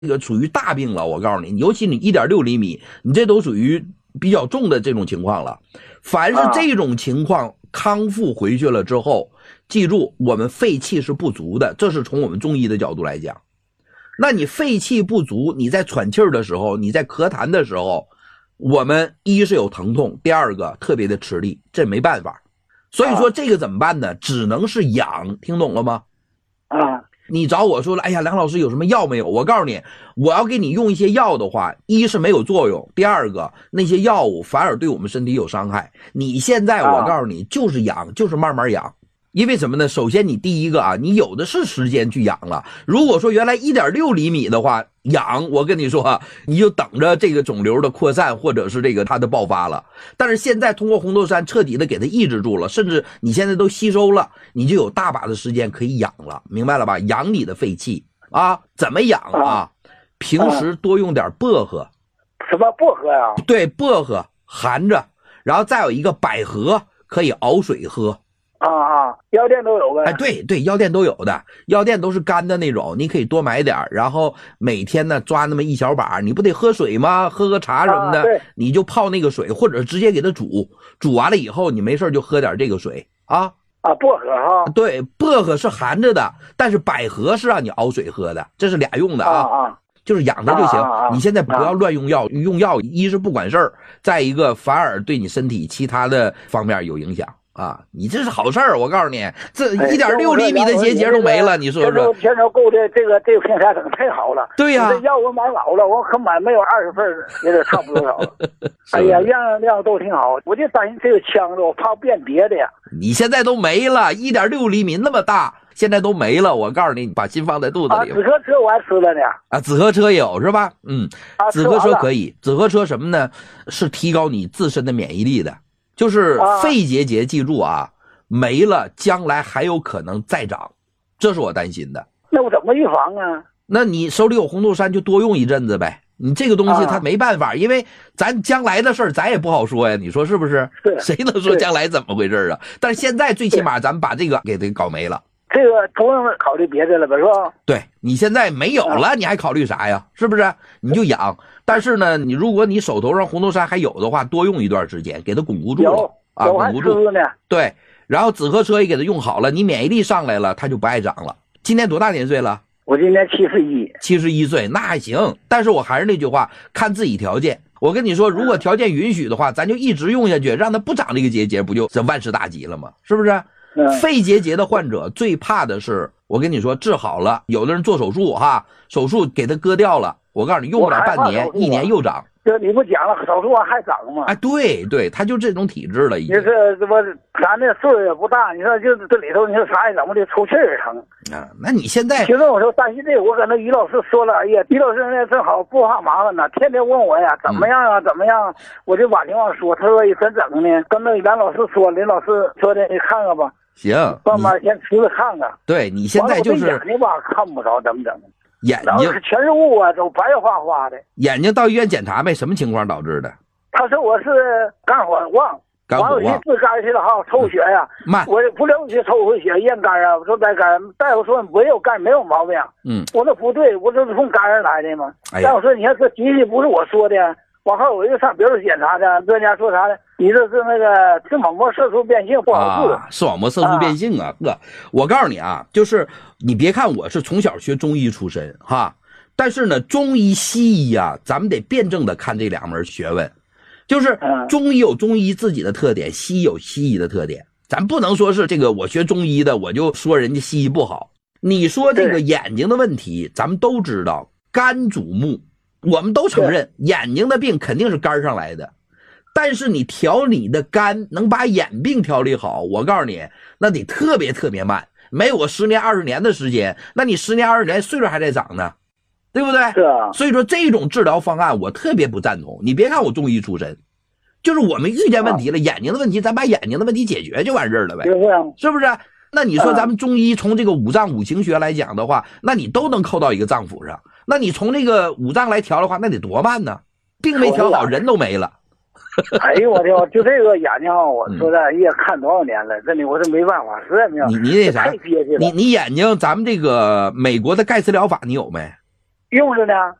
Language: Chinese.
这个属于大病了，我告诉你，尤其你 1.6 厘米，你这都属于比较重的这种情况了。凡是这种情况康复回去了之后，记住我们肺气是不足的，这是从我们中医的角度来讲。那你肺气不足，你在喘气儿的时候，你在咳痰的时候，我们一是有疼痛，第二个特别的吃力，这没办法。所以说这个怎么办呢？只能是养，听懂了吗？你找我说了，哎呀，梁老师有什么药没有？我告诉你，我要给你用一些药的话，一是没有作用，第二个那些药物反而对我们身体有伤害。你现在我告诉你，就是养，就是慢慢养。因为什么呢？首先你第一个啊，你有的是时间去养了。如果说原来 1.6 厘米的话，养，我跟你说，你就等着这个肿瘤的扩散或者是这个它的爆发了。但是现在通过红豆杉彻底的给它抑制住了，甚至你现在都吸收了，你就有大把的时间可以养了，明白了吧？养你的肺气啊，怎么养啊？平时多用点薄荷。 什么薄荷呀？ 对，薄荷含着，然后再有一个百合，可以熬水喝。 药店都有呗。 哎，对对，药店都有的，药店都是干的那种，你可以多买点，然后每天呢抓那么一小把，你不得喝水吗？喝个茶什么的，你就泡那个水，或者直接给它煮，煮完了以后你没事就喝点这个水啊。 薄荷哈。 对，薄荷是含着的，但是百合是让你熬水喝的，这是俩用的啊。就是养它就行。你现在不要乱用药，用药一是不管事儿，再一个反而对你身体其他的方面有影响。你这是好事儿，我告诉你，这 1.6 厘米的结节都没了，你说说。 天朝购的这个平台整太好了。 对呀， 这药我买老了，我可买没有20份，也得差不多少了。哎呀，样都挺好，我就担心这个腔子，我怕变别的呀。 你现在都没了，1.6 厘米那么大，现在都没了。我告诉你，你把心放在肚子里。 紫河车我还吃了呢。 紫河车也有是吧？紫河车可以。紫河车什么呢？是提高你自身的免疫力的。就是肺结节，记住啊，没了将来还有可能再长，这是我担心的。 那我怎么预防啊？ 那你手里有红豆杉就多用一阵子呗。你这个东西它没办法，因为咱将来的事儿咱也不好说呀，你说是不是？谁能说将来怎么回事啊？但是现在最起码咱们把这个给它搞没了。 这个不用考虑别的了吧，是吧？ 对，你现在没有了，你还考虑啥呀？是不是？你就养。但是呢，如果你手头上红豆杉还有的话，多用一段时间，给它巩固住了巩固住。对，然后紫河车也给它用好了，你免疫力上来了，它就不爱长了。今年多大年岁了？ 我今年71 岁，那还行。但是我还是那句话，看自己条件。我跟你说，如果条件允许的话，咱就一直用下去，让它不长这个结节，不就这万事大吉了吗？是不是？肺结节的患者最怕的是，我跟你说，治好了，有的人做手术手术给它割掉了，我告诉你，用不了半年1年又长。 这你不讲了，手术还长吗？ 对对，他就这种体质了已经。 你这不咱这岁数也不大，你说就这里头，你说啥也怎么的，出气儿疼那你现在其实我说担心这个，我跟那于老师说了，哎呀，于老师那正好不怕麻烦呢，天天问我呀，怎么样啊，怎么样？我就把情况说，他说怎整呢？跟那梁老师说，林老师说的，你看看吧。 行， 慢慢先吃着看看。 对，你现在就是眼睛吧看不着，怎么整？ 眼睛全是雾啊，都白花花的。 眼睛到医院检查没？什么情况导致的？ 他说我是肝火旺，完了治肝去了抽血呀，我不了解抽回血验肝啊，我说在肝，大夫说没有肝没有毛病。我说不对，我这是从肝上来的嘛。大夫说你看这机器不是我说的。往后我又上别处检查去，专家说啥呢？你这是那个视网膜色素变性不好治。 视网膜色素变性哥，我告诉你就是你别看我是从小学中医出身但是呢，中医西医咱们得辩证的看这两门学问。就是中医有中医自己的特点，西医有西医的特点。咱不能说是这个我学中医的我就说人家西医不好。你说这个眼睛的问题，咱们都知道肝主目。我们都承认眼睛的病肯定是肝上来的，但是你调你的肝能把眼病调理好，我告诉你那得特别特别慢，没有我10年20年的时间，那你10年20年岁数还在长呢，对不对？ 是啊。 所以说这种治疗方案我特别不赞同。你别看我中医出身，就是我们遇见问题了，眼睛的问题咱把眼睛的问题解决就完事儿了呗，是不是？那你说咱们中医从这个五脏五行学来讲的话，那你都能扣到一个脏腑上，那你从这个五脏来调的话，那得多慢呢？病没调好，人都没了。 哎呦我天，就这个眼睛我说的也看多少年了，真的我是没办法，实在没有。 你那啥，你眼睛咱们这个美国的盖茨疗法你有没？ 用着呢。